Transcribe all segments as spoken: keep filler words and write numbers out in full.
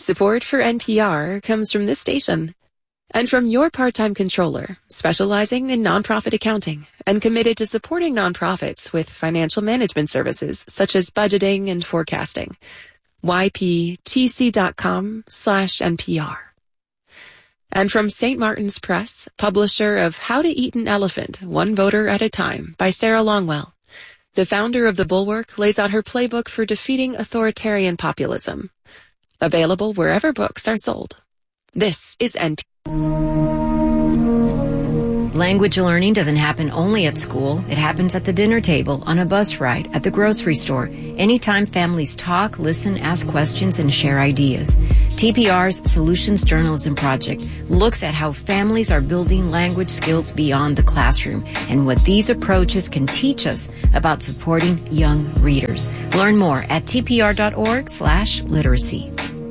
Support for N P R comes from this station and from your part-time controller, specializing in nonprofit accounting and committed to supporting nonprofits with financial management services such as budgeting and forecasting. Y P T C dot com slash N P R. And from Saint Martin's Press, publisher of How to Eat an Elephant, One Voter at a Time by Sarah Longwell. The founder of The Bulwark lays out her playbook for defeating authoritarian populism. Available wherever books are sold. This is N P R. Language learning doesn't happen only at school. It happens at the dinner table, on a bus ride, at the grocery store. Anytime families talk, listen, ask questions, and share ideas. T P R's Solutions Journalism Project looks at how families are building language skills beyond the classroom and what these approaches can teach us about supporting young readers. Learn more at tpr.org slash literacy.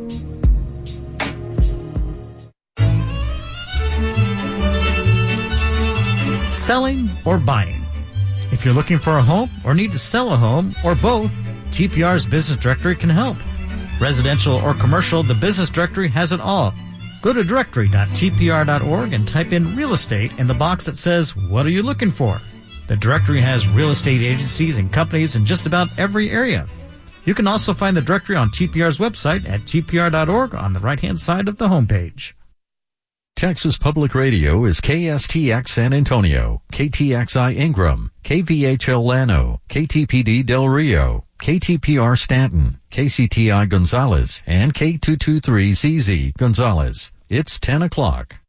Selling or buying? If you're looking for a home or need to sell a home or both, T P R's Business Directory can help. Residential or commercial, the Business Directory has it all. Go to directory dot t p r dot org and type in real estate in the box that says, what are you looking for? The directory has real estate agencies and companies in just about every area. You can also find the directory on T P R's website at t p r dot org on the right-hand side of the homepage. Texas Public Radio is K S T X San Antonio, K T X I Ingram, K V H L Llano, K T P D Del Rio, K T P R Stanton, K C T I Gonzales, and K two two three Z Z Gonzales. It's ten o'clock.